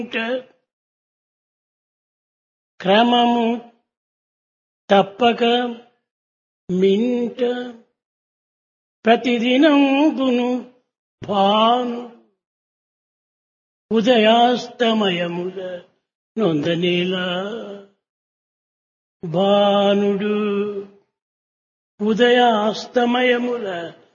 క్రమము తప్పక మింట ప్రతిదినంబును భాను ఉదయాస్తమయముల నొందనేలా భానుడు ఉదయాస్తమయముల